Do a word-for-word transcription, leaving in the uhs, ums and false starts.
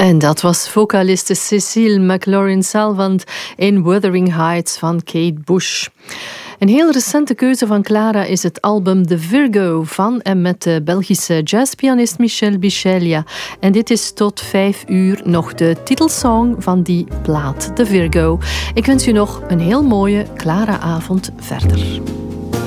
En dat was vocaliste Cecile McLaurin-Salvant in Wuthering Heights van Kate Bush. Een heel recente keuze van Clara is het album The Virgo van en met de Belgische jazzpianist Michel Bichelya. En dit is tot vijf uur nog de titelsong van die plaat, The Virgo. Ik wens u nog een heel mooie Clara-avond verder.